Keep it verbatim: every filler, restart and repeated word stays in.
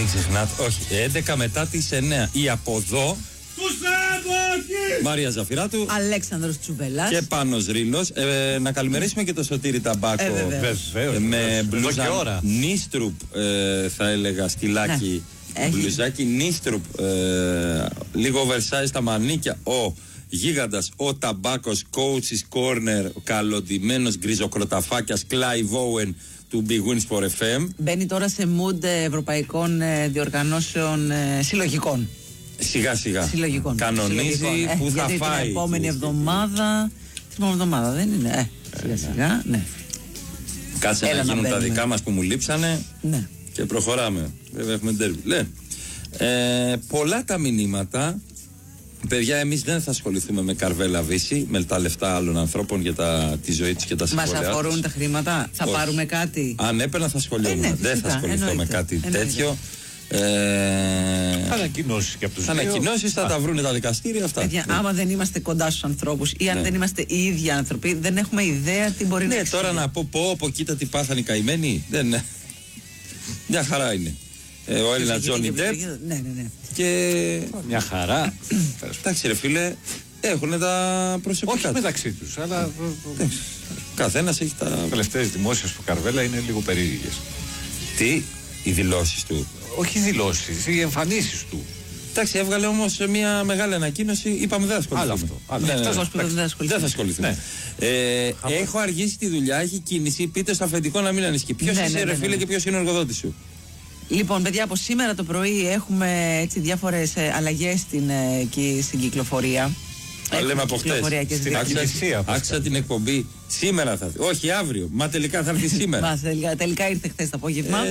Μην ξεχνάτε, όχι, έντεκα μετά τις εννιά. Ή από εδώ. Μάρια Ζαφυράτου, Αλέξανδρος Τσουβελάς και Πάνος Ρήλος. Ε, να καλημερίσουμε και το Σωτήρη Ταμπάκο. Ε, βεβαίως, με μπλούζα Νίστρουπ, ε, θα έλεγα, σκυλάκι. Ναι. Μπλουζάκι Νίστρουπ, ε, λίγο oversize τα μανίκια. Ο γίγαντας, ο Ταμπάκος, coach's corner, ο καλοντημένος γκριζοκροταφάκιας Clive Owen του Big Wins for εφ εμ. Μπαίνει τώρα σε mood ευρωπαϊκών διοργανώσεων ε, συλλογικών. Σιγά σιγά. Συλλογικών. Κανονίζει συλλογικών. Που ε, θα γιατί φάει. Την επόμενη εβδομάδα. Την επόμενη εβδομάδα δεν είναι. Ε, σιγά σιγά, ναι. Κάτσε Έλα να γίνουν να τα δικά μας που μου λείψανε. Ναι. Και προχωράμε. Βέβαια έχουμε ντέρμπι. Λέ. Ε, πολλά τα μηνύματα. Παιδιά, εμείς δεν θα ασχοληθούμε με καρβέλα βύση, με τα λεφτά άλλων ανθρώπων για τα, τη ζωή τους και τα συμβόλαια. Μας αφορούν τα χρήματα, θα Όχι. πάρουμε κάτι. Αν έπαιρνα θα ασχολιόμουν. Ε, ναι, δεν θα ασχοληθώ εννοείται. με κάτι εννοείται. τέτοιο. Ε, Ανακοινώσεις και από τους Ανακοινώσεις θα τα βρούνε τα δικαστήρια αυτά. Παιδιά, ναι. άμα δεν είμαστε κοντά στους ανθρώπους ή αν ναι. δεν είμαστε οι ίδιοι άνθρωποι, δεν έχουμε ιδέα τι μπορεί ναι, να Ναι, τώρα να πω, πω, πω, κοίτα τι πάθανε οι καημένοι. Δεν είναι. Μια χαρά είναι. Ε, ο Έλληνα Τζόνι Ντεπ. Ναι, ναι, ναι. Και. Μια χαρά. Εντάξει, ρε φίλε, έχουν τα προσωπικά. Όχι μεταξύ τους, αλλά. Καθένας έχει τα. Οι τελευταίες δημόσιες του Καρβέλα είναι λίγο περίεργες. Τι, οι δηλώσεις του. Όχι οι δηλώσεις, οι εμφανίσεις του. Εντάξει, έβγαλε όμως μια μεγάλη ανακοίνωση. Είπαμε δεν θα ασχοληθούμε. Άλλο αυτό. Άλλο. Ναι, ναι, ναι, ναι. Δεν θα ασχοληθούμε. Ναι. Ε, έχω αργήσει τη δουλειά, έχει κίνηση. Πείτε στο αφεντικό να μην ανησυχεί. Ποιος ναι, είσαι, ναι, ναι, ρε φίλε, ναι. και ποιος είναι ο εργοδότης σου. Λοιπόν, παιδιά, από σήμερα το πρωί έχουμε έτσι διάφορες ε, αλλαγές στην, ε, στην κυκλοφορία. Τα λέμε από χτες. Στην ακινησία. Άκουσα την εκπομπή. Σήμερα θα έρθει. Όχι, αύριο. Μα τελικά θα έρθει σήμερα. Μα τελικά, τελικά ήρθε χτες το απόγευμα. Ε,